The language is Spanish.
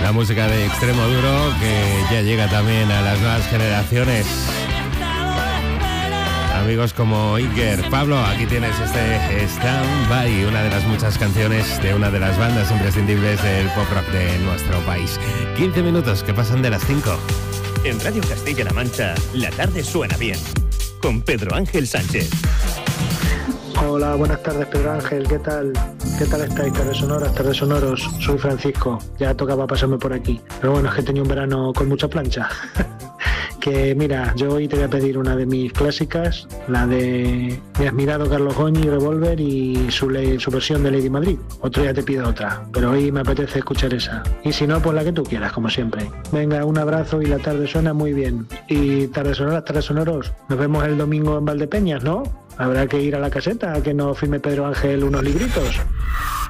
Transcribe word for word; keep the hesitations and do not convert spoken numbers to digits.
La música de Extremo Duro que ya llega también a las nuevas generaciones. Amigos como Iker, Pablo, aquí tienes este Stand By, una de las muchas canciones de una de las bandas imprescindibles del pop rock de nuestro país. quince minutos que pasan de las cinco. En Radio Castilla-La Mancha, la tarde suena bien. Con Pedro Ángel Sánchez. Hola, buenas tardes, Pedro Ángel, ¿qué tal? ¿Qué tal estáis? Tardes sonoras, tardes sonoros. Soy Francisco, ya tocaba pasarme por aquí. Pero bueno, es que tenía un verano con mucha plancha. Que mira, yo hoy te voy a pedir una de mis clásicas, la de mi admirado Carlos Goñi, Revolver, y su, ley, su versión de Lady Madrid. Otro día te pido otra, pero hoy me apetece escuchar esa. Y si no, pues la que tú quieras, como siempre. Venga, un abrazo y la tarde suena muy bien. Y tardes sonoras, tardes sonoros, nos vemos el domingo en Valdepeñas, ¿no? Habrá que ir a la caseta a que nos firme Pedro Ángel unos libritos.